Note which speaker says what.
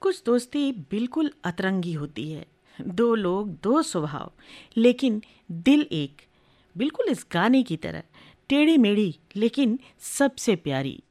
Speaker 1: कुछ दोस्ती बिल्कुल अतरंगी होती है। दो लोग, दो स्वभाव, लेकिन दिल एक। बिल्कुल इस गाने की तरह, टेढ़ी मेढ़ी लेकिन सबसे प्यारी।